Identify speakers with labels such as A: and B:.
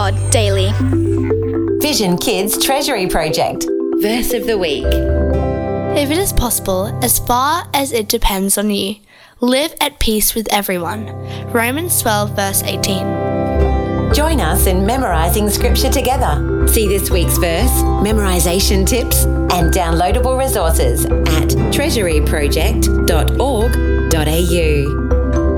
A: God daily.
B: Vision Kids Treasury Project. Verse of the Week.
C: If it is possible, as far as it depends on you, live at peace with everyone. Romans 12 verse 18.
B: Join us in memorising scripture together. See this week's verse, memorisation tips and downloadable resources at treasuryproject.org.au.